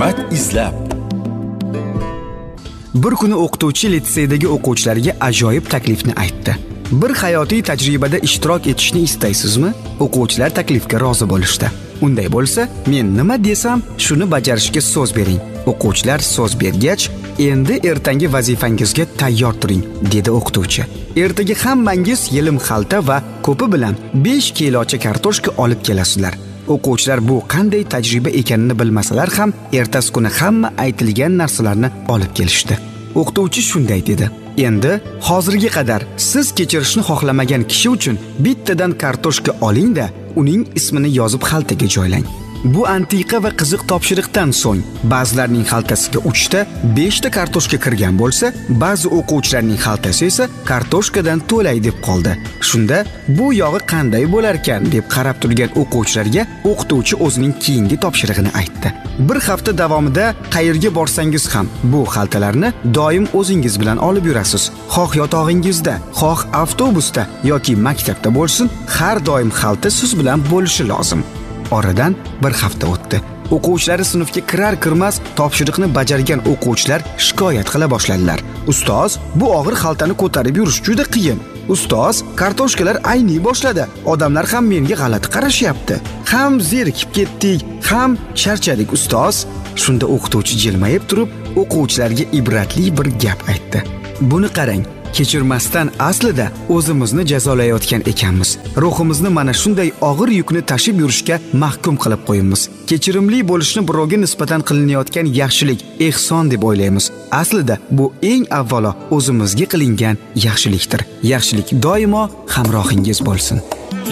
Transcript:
hikmat izlab. Bir kuni o'qituvchi litseydagi o'quvchilarga ajoyib taklifni aytdi. Bir hayotiy tajribada ishtirok etishni istaysizmi? O'quvchilar taklifga rozi bo'lishdi. Unday bo'lsa, men nima desam, shuni bajarishga so'z bering. O'quvchilar so'z bergach, endi ertangi vazifangizga tayyor turing, dedi o'qituvchi. Ertaga hammangiz yelim xalta va ko'pi bilan 5 kilocha kartoshka olib kelasizlar. O'quvchilar bu qanday tajriba ekanini bilmasalar ham, ertasi kuni hamma aytilgan narsalarni olib kelishdi. O'qituvchi shunday dedi: "Endi hozirga qadar siz kechirishni xohlamagan kishi uchun bittadan kartoshka oling-da, uning ismini yozib xaltaga joylang." Bu antiqa va qiziq topshiriqdan so'ng ba'zilarning xaltasiga 3 ta, 5 ta kartoshka kirgan bo'lsa, ba'zi o'quvchilarning xaltasi esa kartoshkadan to'lay deb qoldi. Shunda bu yog'i qanday bo'lar ekan deb qarab turgan o'quvchilarga o'qituvchi o'zining keyingi topshirig'ini aytdi. Bir hafta davomida qayerga borsangiz ham bu xaltalarni doim o'zingiz bilan olib yurasiz. Xoh yotog'ingizda, xoh avtobusda yoki maktabda bo'lsin, har doim xalta siz bilan bo'lishi lozim. Oradan bir hafta o'tdi. O'quvchilari sinfga kirar-kirmas topshiriqni bajargan o'quvchilar shikoyat qila boshladilar. Ustoz, bu og'ir xaltani ko'tarib yurish juda qiyin. Ustoz, kartoshkalar ayniy boshladi. Odamlar ham menga g'alati qarashyapti. Ham zerikib ketdik, ham charchadik ustoz. Shunda o'qituvchi jilmayib turib, o'quvchilarga ibratli bir gap aytdi. Buni qarang. Kechirmasdan aslida o'zimizni jazolayotgan ekanmiz. Ruhimizni mana shunday og'ir yukni tashib yurishga mahkum qilib qo'yamiz. Kechirimli bo'lishni birovga nisbatan qilinayotgan yaxshilik, ehson deb o'ylaymiz. Aslida bu eng avvalo o'zimizga qilingan yaxshilikdir. Yaxshilik doimo hamrohingiz bo'lsin.